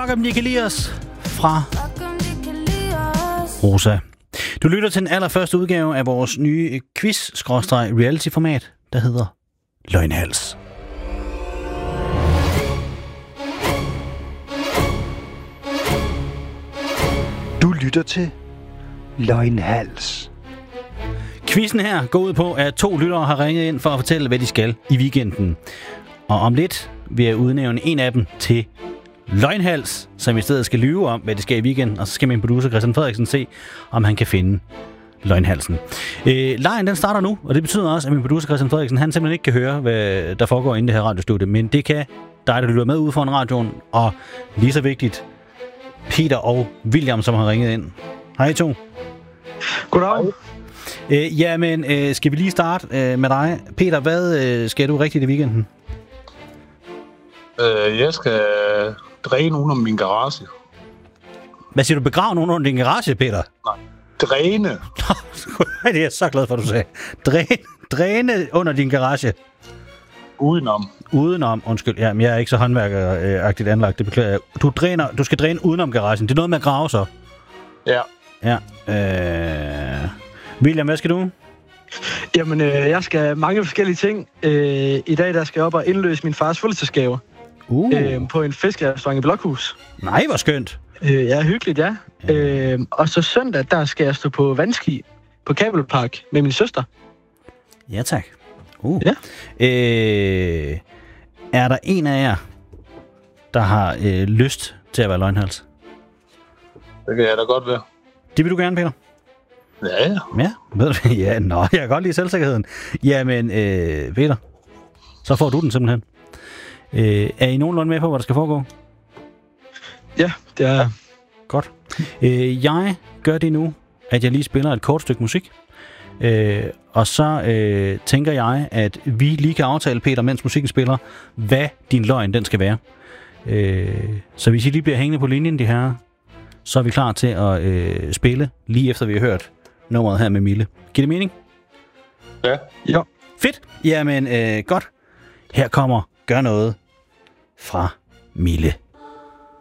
Fuck om de kan lide os fra Rosa. Du lytter til den allerførste udgave af vores nye quiz-reality-format, der hedder Løgnhals. Du lytter til Løgnhals. Quizzen her går ud på, at 2 lyttere har ringet ind for at fortælle, hvad de skal i weekenden. Og om lidt vil jeg udnævne en af dem til Løgnhals, som i stedet skal lyve om, hvad de skal i weekenden. Og så skal min producer Christian Frederiksen se, om han kan finde Løgnhalsen. Lejen den starter nu, og det betyder også, at min producer Christian Frederiksen, han simpelthen ikke kan høre, hvad der foregår inde i det her radiostudie. Men det kan dig, der lytter med ude foran radioen, og lige så vigtigt, Peter og William, som har ringet ind. Hej 2. Goddag. Jamen, skal vi lige starte med dig. Peter, hvad skal du rigtigt i weekenden? Jeg skal dræne nogen om min garage. Hvad siger du? Begrave nogen under din garage, Peter? Nej, dræne. Det er jeg så glad for, at du sagde. Dræne under din garage. Udenom, undskyld. Jamen, jeg er ikke så håndværkeragtigt anlagt, det beklager jeg. Du skal dræne udenom garagen. Det er noget med at grave så? Ja. William, hvad skal du? Jamen, jeg skal mange forskellige ting. I dag der skal jeg op og indløse min fars fødselsdagsgave på en fiskerestaurant i Blokhus. Nej, hvor skønt. Ja, hyggeligt, ja. Og så søndag, der skal jeg stå på vandski på Kabelpark med min søster. Ja, tak. Ja. Er der en af jer, der har lyst til at være løgnhals? Det kan jeg da godt være. Det vil du gerne, Peter? Ja. Ja, ved du, ja, jeg kan godt lide selvsikkerheden. Jamen, Peter, så får du den simpelthen. Er I nogenlunde med på, hvad der skal foregå? Ja, det er jeg. Godt. Jeg gør det nu, at jeg lige spiller et kort stykke musik. Og så tænker jeg, at vi lige kan aftale, Peter, mens musikken spiller, hvad din løgn den skal være. Så hvis I lige bliver hængende på linjen, de her, så er vi klar til at spille, lige efter vi har hørt nummeret her med Mille. Giver det mening? Ja. Ja. Fedt. Jamen, godt. Her kommer Gør noget fra Mille.